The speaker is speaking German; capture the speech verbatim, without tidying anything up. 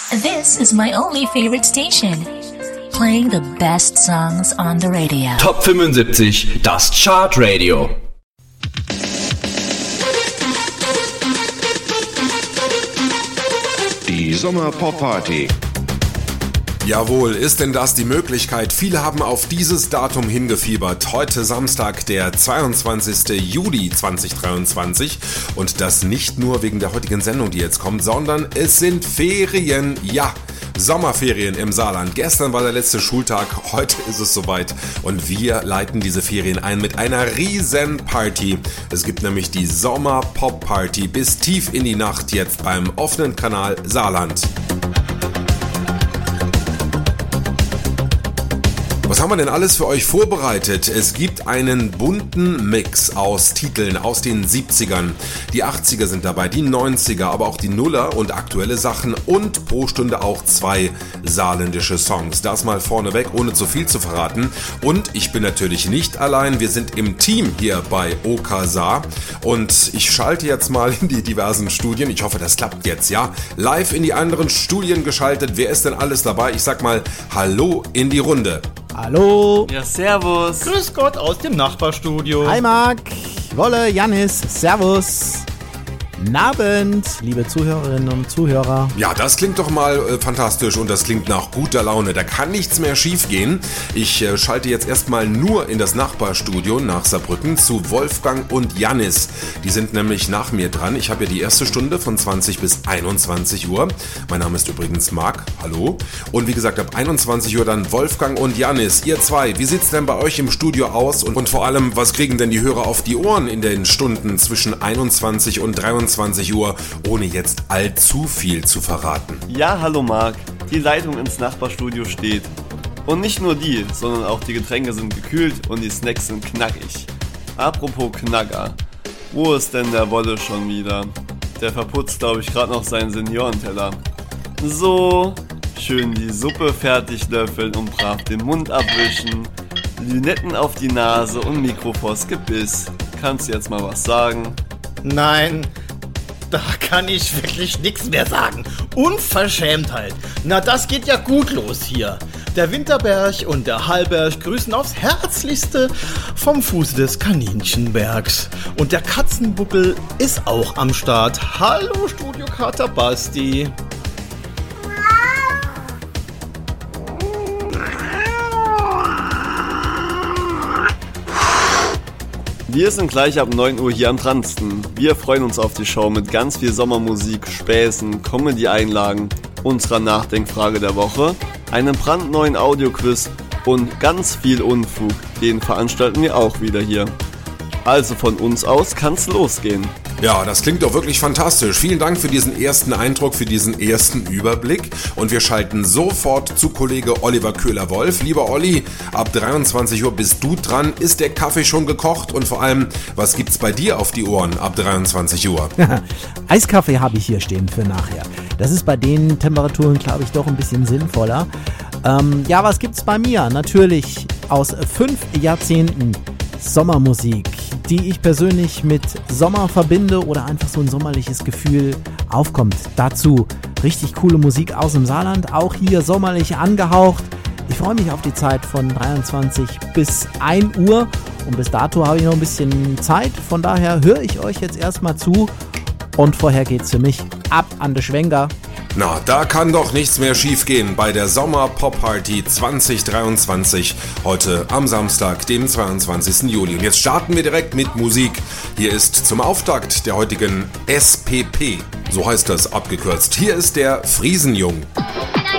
This is my only favorite station. Playing the best songs on the radio. Top fünfundsiebzig, das Chartradio. Die Sommer-Pop-Party. Jawohl, ist denn das die Möglichkeit? Viele haben auf dieses Datum hingefiebert. Heute Samstag, der zweiundzwanzigsten Juli zweitausenddreiundzwanzig. Und das nicht nur wegen der heutigen Sendung, die jetzt kommt, sondern es sind Ferien. Ja, Sommerferien im Saarland. Gestern war der letzte Schultag, heute ist es soweit. Und wir leiten diese Ferien ein mit einer riesen Party. Es gibt nämlich die Sommer-Pop-Party bis tief in die Nacht jetzt beim offenen Kanal Saarland. Was haben wir denn alles für euch vorbereitet? Es gibt einen bunten Mix aus Titeln aus den siebzigern. Die achtziger sind dabei, die neunziger, aber auch die Nuller und aktuelle Sachen und pro Stunde auch zwei saarländische Songs. Das mal vorneweg, ohne zu viel zu verraten. Und ich bin natürlich nicht allein, wir sind im Team hier bei O K Saar und ich schalte jetzt mal in die diversen Studien. Ich hoffe, das klappt jetzt, ja? Live in die anderen Studien geschaltet. Wer ist denn alles dabei? Ich sag mal Hallo in die Runde. Hallo. Ja, servus. Grüß Gott aus dem Nachbarstudio. Hi Marc, Wolle, Jannis, servus. Guten Abend, liebe Zuhörerinnen und Zuhörer. Ja, das klingt doch mal äh, fantastisch und das klingt nach guter Laune. Da kann nichts mehr schief gehen. Ich äh, schalte jetzt erstmal nur in das Nachbarstudio nach Saarbrücken zu Wolfgang und Jannis. Die sind nämlich nach mir dran. Ich habe ja die erste Stunde von zwanzig bis einundzwanzig Uhr. Mein Name ist übrigens Marc. Hallo. Und wie gesagt, ab einundzwanzig Uhr dann Wolfgang und Jannis. Ihr zwei, wie sieht's denn bei euch im Studio aus? Und, und vor allem, was kriegen denn die Hörer auf die Ohren in den Stunden zwischen einundzwanzig und dreiundzwanzig Uhr, ohne jetzt allzu viel zu verraten? Ja, hallo Marc. Die Leitung ins Nachbarstudio steht. Und nicht nur die, sondern auch die Getränke sind gekühlt und die Snacks sind knackig. Apropos Knacker. Wo ist denn der Wolle schon wieder? Der verputzt, glaube ich, gerade noch seinen Seniorenteller. So, schön die Suppe fertig löffeln und brav den Mund abwischen. Lünetten auf die Nase und Mikro vors Gebiss. Kannst du jetzt mal was sagen? Nein, da kann ich wirklich nichts mehr sagen. Unverschämtheit. Na, das geht ja gut los hier. Der Winterberg und der Hallberg grüßen aufs Herzlichste vom Fuße des Kaninchenbergs. Und der Katzenbuckel ist auch am Start. Hallo Studiokater Basti. Wir sind gleich ab neun Uhr hier am Transten. Wir freuen uns auf die Show mit ganz viel Sommermusik, Späßen, Comedy-Einlagen, unserer Nachdenkfrage der Woche, einem brandneuen Audioquiz und ganz viel Unfug. Den veranstalten wir auch wieder hier. Also von uns aus kann's losgehen. Ja, das klingt doch wirklich fantastisch. Vielen Dank für diesen ersten Eindruck, für diesen ersten Überblick. Und wir schalten sofort zu Kollege Oliver Köhler-Wolf. Lieber Olli, ab dreiundzwanzig Uhr bist du dran. Ist der Kaffee schon gekocht? Und vor allem, was gibt's bei dir auf die Ohren ab dreiundzwanzig Uhr? Eiskaffee habe ich hier stehen für nachher. Das ist bei den Temperaturen, glaube ich, doch ein bisschen sinnvoller. Ähm, ja, was gibt's bei mir? Natürlich aus fünf Jahrzehnten Sommermusik, die ich persönlich mit Sommer verbinde oder einfach so ein sommerliches Gefühl aufkommt. Dazu richtig coole Musik aus dem Saarland, auch hier sommerlich angehaucht. Ich freue mich auf die Zeit von dreiundzwanzig bis ein Uhr und bis dato habe ich noch ein bisschen Zeit. Von daher höre ich euch jetzt erstmal zu und vorher geht's für mich ab an den Schwenker. Na, da kann doch nichts mehr schiefgehen bei der Sommer-Pop-Party zwanzig dreiundzwanzig, heute am Samstag, dem zweiundzwanzigsten Juli. Und jetzt starten wir direkt mit Musik. Hier ist zum Auftakt der heutigen S P P, so heißt das abgekürzt. Hier ist der Friesenjung.